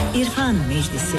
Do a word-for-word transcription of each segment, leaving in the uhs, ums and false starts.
İrfan Meclisi.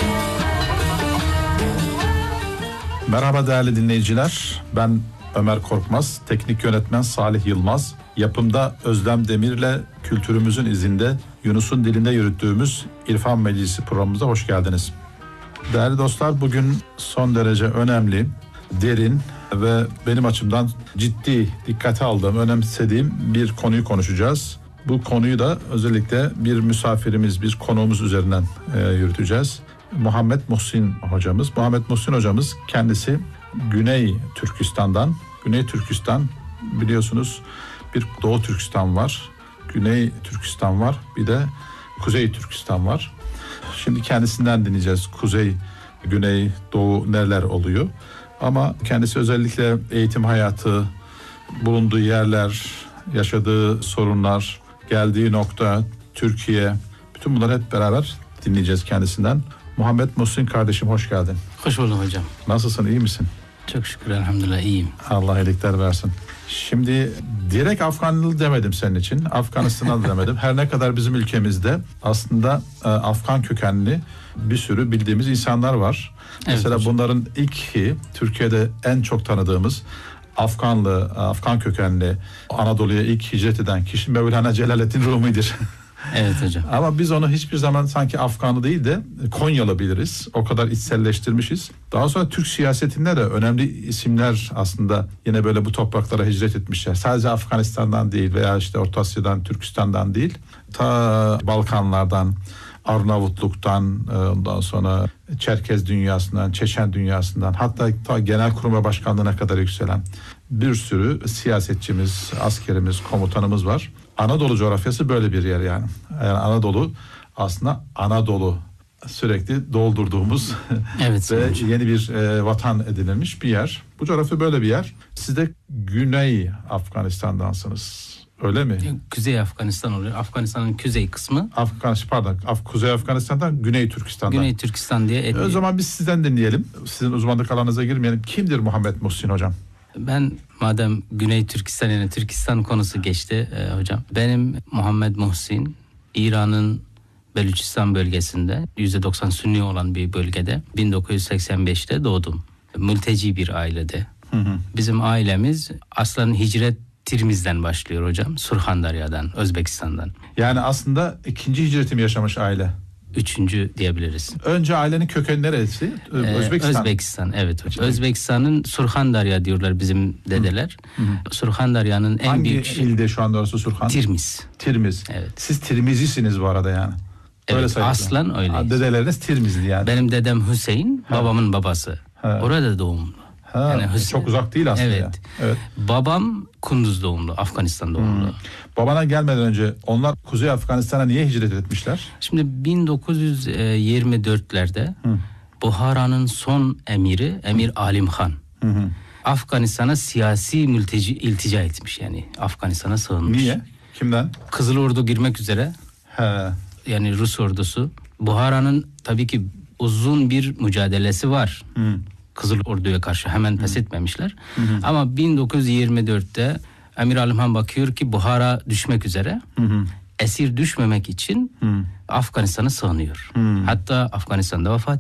Merhaba değerli dinleyiciler. Ben Ömer Korkmaz, teknik yönetmen Salih Yılmaz. Yapımda Özlem Demir'le kültürümüzün izinde Yunus'un dilinde yürüttüğümüz İrfan Meclisi programımıza hoş geldiniz. Değerli dostlar, bugün son derece önemli, derin ve benim açımdan ciddi dikkate aldığım, önemsediğim bir konuyu konuşacağız. Bu konuyu da özellikle bir misafirimiz, bir konuğumuz üzerinden e, yürüteceğiz. Muhammed Muhsin hocamız. Muhammed Muhsin hocamız kendisi Güney Türkistan'dan. Güney Türkistan biliyorsunuz bir Doğu Türkistan var. Güney Türkistan var. Bir de Kuzey Türkistan var. Şimdi kendisinden dinleyeceğiz. Kuzey, Güney, Doğu neler oluyor? Ama kendisi özellikle eğitim hayatı, bulunduğu yerler, yaşadığı sorunlar, geldiği nokta, Türkiye, bütün bunları hep beraber dinleyeceğiz kendisinden. Muhammed Muhsin kardeşim, hoş geldin. Hoş buldum hocam. Nasılsın, iyi misin? Çok şükür, elhamdülillah iyiyim. Allah iyilikler versin. Şimdi direkt Afganlı demedim senin için. Afganistan'ı demedim. Her ne kadar bizim ülkemizde aslında e, Afgan kökenli bir sürü bildiğimiz insanlar var. Evet, mesela hocam, bunların ilki Türkiye'de en çok tanıdığımız Afganlı, Afgan kökenli Anadolu'ya ilk hicret eden kişi Mevlana Celaleddin Rumi'dir. Evet hocam. Ama biz onu hiçbir zaman sanki Afganlı değil de Konyalı biliriz. O kadar içselleştirmişiz. Daha sonra Türk siyasetinde de önemli isimler aslında yine böyle bu topraklara hicret etmişler. Sadece Afganistan'dan değil veya işte Orta Asya'dan, Türkistan'dan değil. Ta Balkanlardan, Arnavutluk'tan, ondan sonra Çerkez dünyasından, Çeçen dünyasından, hatta ta Genelkurmay Başkanlığı'na kadar yükselen bir sürü siyasetçimiz, askerimiz, komutanımız var. Anadolu coğrafyası böyle bir yer yani. Yani Anadolu aslında Anadolu sürekli doldurduğumuz evet, ve hocam, yeni bir e, vatan edinilmiş bir yer. Bu coğrafya böyle bir yer. Siz de Güney Afganistan'dansınız. Öyle mi? Kuzey Afganistan oluyor. Afganistan'ın kuzey kısmı. Afganistan, pardon. Af, Kuzey Afganistan'dan Güney Türkistan'dan. Güney Türkistan diye etniyor. O zaman biz sizden dinleyelim. Sizin uzmanlık alanınıza girmeyelim. Kimdir Muhammed Muhsin hocam? Ben madem Güney Türkistan yani Türkistan konusu geçti e, hocam. Benim Muhammed Muhsin, İran'ın Beluçistan bölgesinde yüzde doksan Sünni olan bir bölgede bin dokuz yüz seksen beşte doğdum. Mülteci bir ailede. Hı hı. Bizim ailemiz aslen hicret Tirmiz'den başlıyor hocam. Surhandarya'dan, Özbekistan'dan. Yani aslında ikinci hicretimi yaşamış aile. Üçüncü diyebiliriz. Önce ailenin kökeni neresi? Özbekistan. Ee, Özbekistan, evet hocam. Özbekistan'ın Surhandarya diyorlar bizim dedeler. Hı hı. Surhandarya'nın en hangi büyük... Hangi ilde şu anda orası Surhan? Tirmiz. Tirmiz. Evet. Siz Tirmizisiniz bu arada yani. Evet, öyle aslan öyle. Dedeleriniz Tirmizli yani. Benim dedem Hüseyin, ha, babamın babası. Ha. Orada doğumlu. Ha, yani Hüseyin, çok uzak değil aslında. Evet. Ya. Evet. Babam Kunduz doğumlu, Afganistan doğumlu. Hmm. Babana gelmeden önce onlar Kuzey Afganistan'a niye hicret etmişler? Şimdi bin dokuz yüz yirmi dörtlerde hmm. Buhara'nın son emiri Emir hmm. Alim Han hmm. Afganistan'a siyasi mülteci iltica etmiş, yani Afganistan'a sığınmış. Niye? Kimden? Kızıl Ordu girmek üzere. He. Yani Rus ordusu. Buhara'nın tabii ki uzun bir mücadelesi var. Hmm. Kızıl Ordu'ya karşı hemen pes etmemişler. Hı hı. Ama bin dokuz yüz yirmi dörtte Emir Alim Han bakıyor ki Buhara düşmek üzere. Hı hı. Esir düşmemek için hı. Afganistan'a sığınıyor. Hı. Hatta Afganistan'da vefat